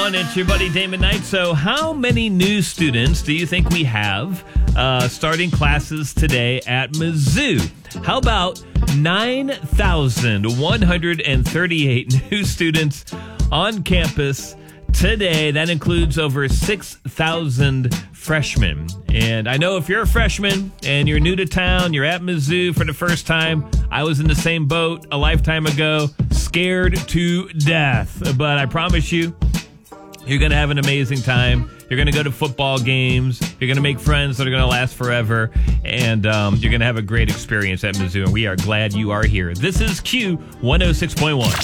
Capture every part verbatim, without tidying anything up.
everyone. It's your buddy Damon Knight. So how many new students do you think we have uh, starting classes today at Mizzou? How about nine thousand one hundred thirty-eight new students on campus today? That includes over six thousand freshmen. And I know if you're a freshman and you're new to town, you're at Mizzou for the first time. I was in the same boat a lifetime ago, scared to death. But I promise you, you're going to have an amazing time. You're going to go to football games. You're going to make friends that are going to last forever. And um, you're going to have a great experience at Mizzou. And we are glad you are here. This is Q one oh six point one.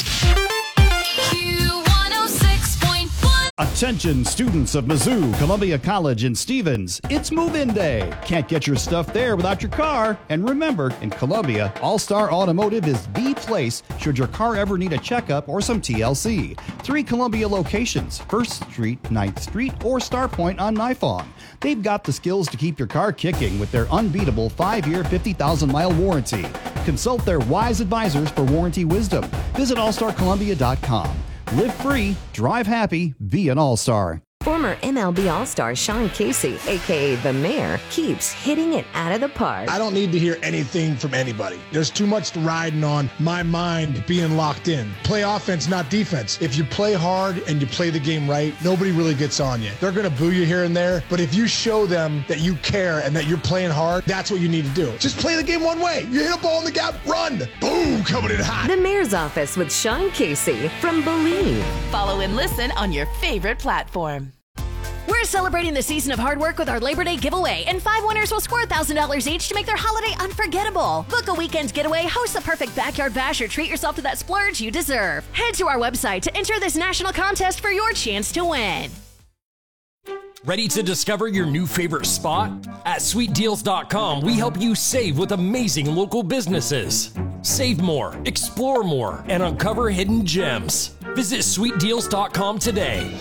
Attention students of Mizzou, Columbia College, and Stevens. It's move-in day. Can't get your stuff there without your car. And remember, in Columbia, All-Star Automotive is the place should your car ever need a checkup or some T L C. Three Columbia locations, first street, ninth street, or Star Point on Nifong. They've got the skills to keep your car kicking with their unbeatable five-year, fifty thousand mile warranty. Consult their wise advisors for warranty wisdom. Visit all star columbia dot com. Live free, drive happy, be an all-star. Former M L B All-Star Sean Casey, a k a. The Mayor, keeps hitting it out of the park. I don't need to hear anything from anybody. There's too much riding on my mind being locked in. Play offense, not defense. If you play hard and you play the game right, nobody really gets on you. They're going to boo you here and there, but if you show them that you care and that you're playing hard, that's what you need to do. Just play the game one way. You hit a ball in the gap, run. Boom, coming in hot. The Mayor's Office with Sean Casey from Believe. Follow and listen on your favorite platform. We're celebrating the season of hard work with our Labor Day giveaway, and five winners will score one thousand dollars each to make their holiday unforgettable. Book a weekend getaway, host the perfect backyard bash, or treat yourself to that splurge you deserve. Head to our website to enter this national contest for your chance to win. Ready to discover your new favorite spot? At sweet deals dot com, we help you save with amazing local businesses. Save more, explore more, and uncover hidden gems. Visit sweet deals dot com today.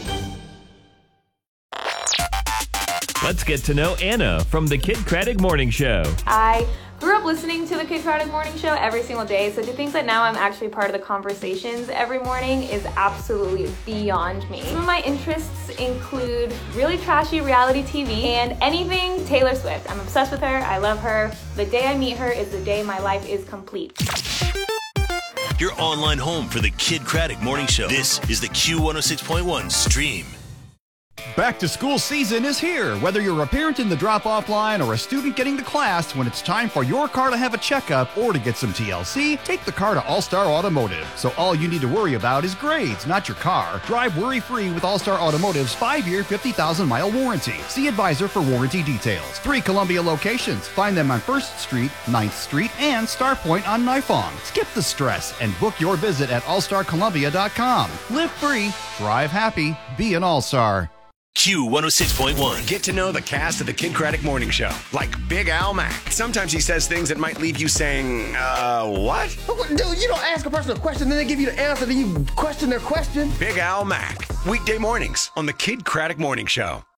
Let's get to know Anna from the Kid Craddock Morning Show. I grew up listening to the Kid Craddock Morning Show every single day, so to think that now I'm actually part of the conversations every morning is absolutely beyond me. Some of my interests include really trashy reality T V and anything Taylor Swift. I'm obsessed with her. I love her. The day I meet her is the day my life is complete. Your online home for the Kid Craddock Morning Show. This is the Q one oh six point one stream. Back to school season is here. Whether you're a parent in the drop-off line or a student getting to class, when it's time for your car to have a checkup or to get some T L C, take the car to All-Star Automotive. So all you need to worry about is grades, not your car. Drive worry-free with All-Star Automotive's five-year, fifty thousand mile warranty. See advisor for warranty details. Three Columbia locations. Find them on first street, ninth street, and Star Point on Nifong. Skip the stress and book your visit at all star columbia dot com. Live free, drive happy, be an all-star. Q one oh six point one. Get to know the cast of the Kid Craddock Morning Show, like Big Al Mack. Sometimes he says things that might leave you saying, uh, what? Dude, you don't ask a person a question, then they give you the answer, then you question their question. Big Al Mack. Weekday mornings on the Kid Craddock Morning Show.